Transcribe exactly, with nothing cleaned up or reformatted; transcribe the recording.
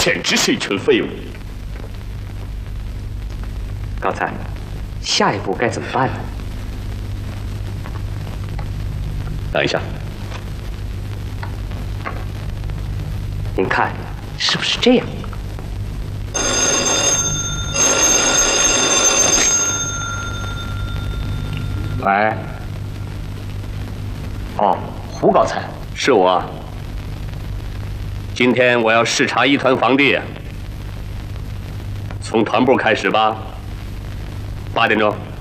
简直是一群废物。 高才，下一步该怎么办呢？ 等一下， 您看，是不是这样？ 喂。哦，胡高才， 是我。今天我要视察一团房地，从团部开始吧。八点钟。